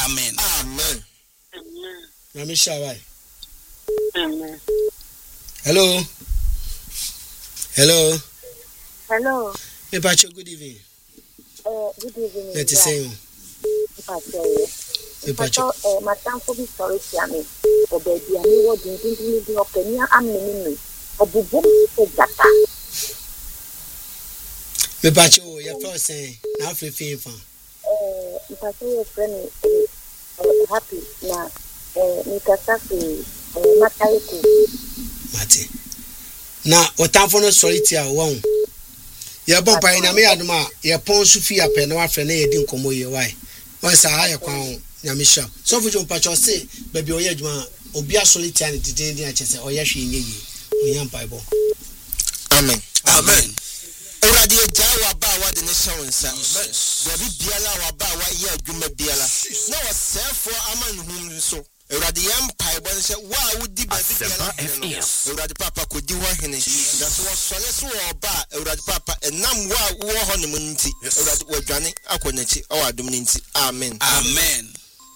Amen. Amen. Namisha why? Amen. Hello. Hello. Hello. Me pacho, good evening. Good evening. Let us say you. Pacho, my time for this story, Sammy. O baby, I knew what didn't do opinion. I'm meaning. A boom to Jata. Me pacho, your first saying, now for FIFA. Pacho, your friend, happy now. Mikasaki, Mataiku. Mate. Now, what time for no solitaire one? Your bumper in a mere adma, your pon Sophia pen, no after nay, didn't come away. Why? Once a higher crown, Yamisha. So for John Pacho say, baby, or Yedma, or be a solitaire, did I just say, or Yashi, Yam Bible. Amen. Amen. Already a Jawa Bawa the nation, sir. Baby Biala Wabawa, yeah, Juma Biala. No, sir, for Aman whom so. Already Empire, but said, why would the baby Already Papa could do one in it. That was Solace or Bar, Already Papa, and Nam war honeymoon, Already were Johnny, Aquaneti, or Dominity. Amen. Amen.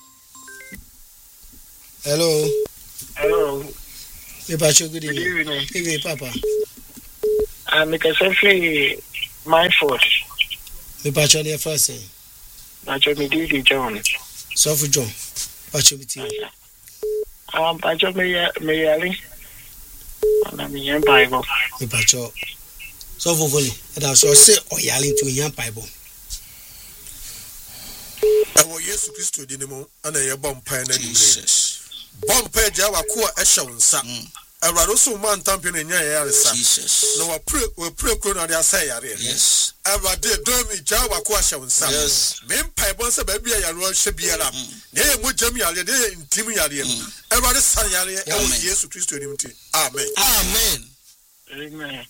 Hello. Hello. Me pacho, good Good evening. evening. Evening, Papa. I'm essentially my fault. Me pacho, your first saying. Pacho, me did John. So for John. Pacho, me tea. Pacho, me yelling. And I'm in Bible. Me pacho. So for volley. And I shall say, or yelling to Yam Bible. I will yes Christo dinamo and a bomb pine Jesus. Bomb page our core eshon sa. A radoso man tampion in Yarisa. Jesus. No, we pray crone on their say. Yes. I did do me Jawa Quashon sa. Yes. Men pipons a baby and roll should be alarm. Nay, would Jamie Allier, Timmy Allier. I rather son Allier, yes Christo dinity. Amen. Amen. Amen.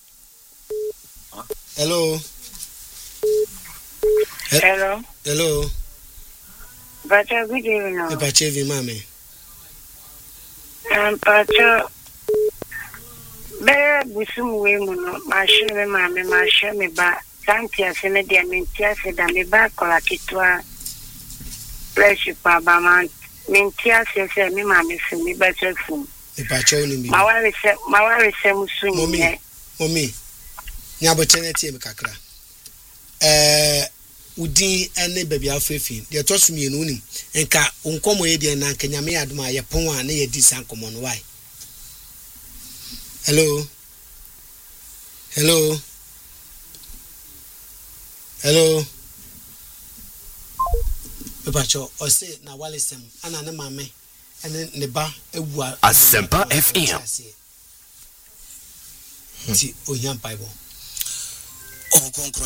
Hello. Hello. Hello. Pacho, good evening. Me pacho, Mammy. Pacho, Bear Busum Women, my shame, mammy, my shame, but Santia Semedia Mintia said, I'm a back or a kitua. Bless you, Papa, Mintia says, me, mammy, for me, better soon. Me pacho, me. My wife is soon. Mommy. Nyaboteneti me kakra. Udi ene baby afefi. De to so mienu nim. Enka onkomo ye de na nka nyame adoma ye pon a na ye di san komo no why. Hello. Hello. Hello. Pacho o say na walesem ana ne mame ene ne ba ewu Asempa FM. Ti Oyam Bible. Oh,